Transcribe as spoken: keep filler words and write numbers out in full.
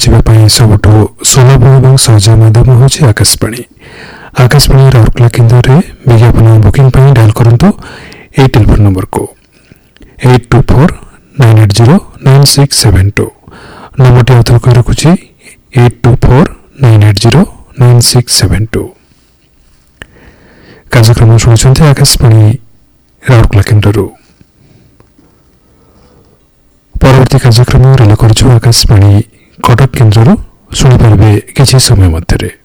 पहुंचापी सबुठ सुलभ और सहज माध्यम हूँ आकाशवाणी। आकाशवाणी राउरकेला केन्द्र में विज्ञापन बुकिंग डायल करंतु ए टेलीफोन नंबर को eight to four nine eight zero nine six seven to. Number अवतर कही रखुची eight to four nine eight zero nine six seven to. कार्यक्रम शुणुंट आकाशवाणी राउरकेला केन्द्र। परवर्ती कार्यक्रम रिले कर आकाशवाणी कटक केन्द्र शुणिपारे किसी समय मध्य।